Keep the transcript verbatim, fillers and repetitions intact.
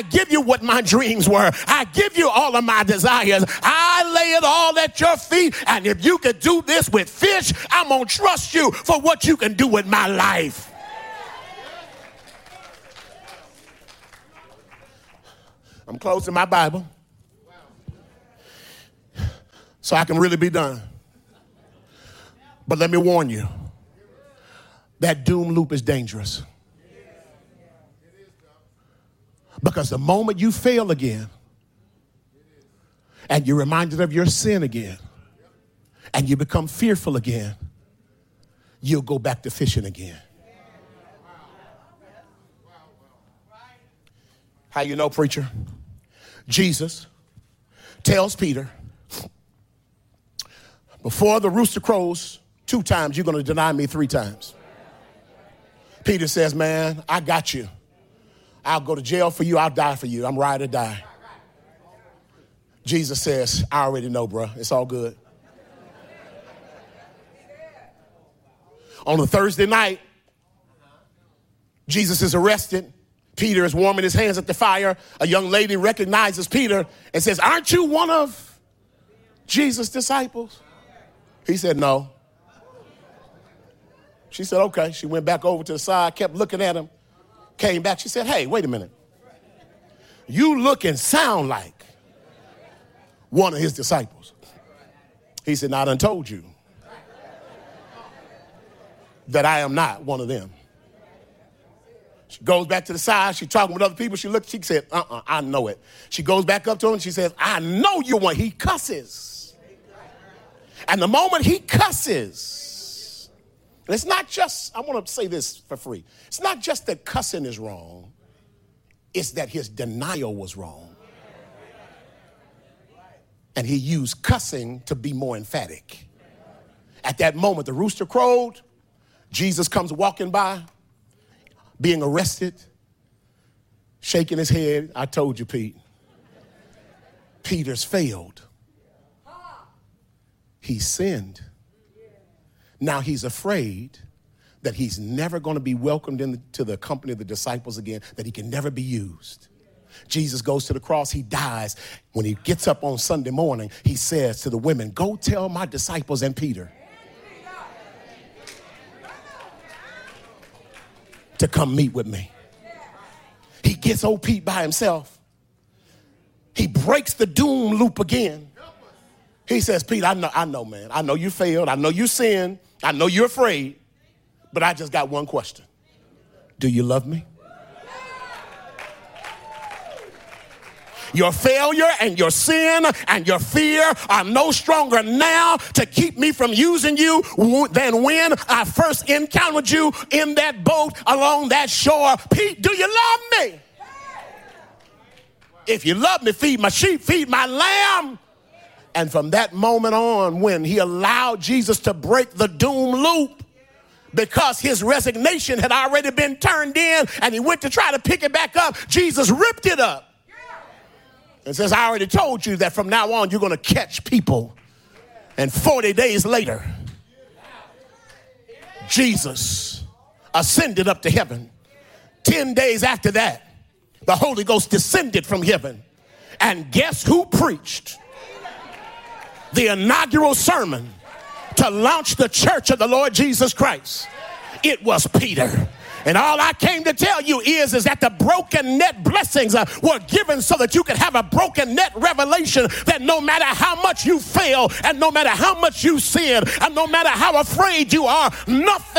give you what my dreams were. I give you all of my desires. I lay it all at your feet. And if you could do this with fish, I'm going to trust you for what you can do with my life. I'm closing my Bible so I can really be done. But let me warn you, that doom loop is dangerous. Because the moment you fail again, and you're reminded of your sin again, and you become fearful again, you'll go back to fishing again. How you know, preacher? Jesus tells Peter, before the rooster crows two times, you're going to deny me three times. Peter says, man, I got you. I'll go to jail for you. I'll die for you. I'm ride or die. Jesus says, I already know, bro. It's all good. On a Thursday night, Jesus is arrested. Peter is warming his hands at the fire. A young lady recognizes Peter and says, aren't you one of Jesus' disciples? He said, no. She said, okay. She went back over to the side, kept looking at him, came back. She said, hey, wait a minute. You look and sound like one of his disciples. He said, now I done told you that I am not one of them. She goes back to the side. She's talking with other people. She looked, she said, uh-uh, I know it. She goes back up to him and she says, I know you're one. He cusses. And the moment he cusses, and it's not just, I want to say this for free. It's not just that cussing is wrong. It's that his denial was wrong. And he used cussing to be more emphatic. At that moment, the rooster crowed. Jesus comes walking by, being arrested, shaking his head. I told you, Pete. Peter's failed. He sinned. Now he's afraid that he's never going to be welcomed into the company of the disciples again, that he can never be used. Jesus goes to the cross. He dies. When he gets up on Sunday morning, he says to the women, go tell my disciples and Peter to come meet with me. He gets old Pete by himself. He breaks the doom loop again. He says, Pete, I know, I know, man. I know you failed. I know you sinned. I know you're afraid. But I just got one question. Do you love me? Your failure and your sin and your fear are no stronger now to keep me from using you than when I first encountered you in that boat along that shore. Pete, do you love me? If you love me, feed my sheep, feed my lamb. And from that moment on, when he allowed Jesus to break the doom loop, because his resignation had already been turned in and he went to try to pick it back up, Jesus ripped it up. And says, I already told you that from now on, you're going to catch people. And forty days later, Jesus ascended up to heaven. ten days after that, the Holy Ghost descended from heaven. And guess who preached the inaugural sermon to launch the church of the Lord Jesus Christ? It was Peter. And all I came to tell you is, is that the broken net blessings uh, were given so that you could have a broken net revelation that no matter how much you fail and no matter how much you sin and no matter how afraid you are, nothing